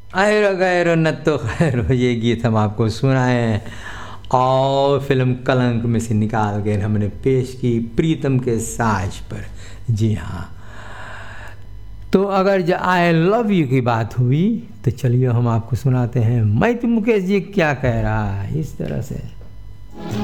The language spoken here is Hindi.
आयरो गैरो न तो खैरो, ये गीत हम आपको सुनाए हैं और फिल्म कलंक में से निकाल कर हमने पेश की प्रीतम के साज पर। जी हाँ, तो अगर आई लव यू की बात हुई तो चलिए हम आपको सुनाते हैं मैं तो मुकेश जी क्या कह रहा है, इस तरह से।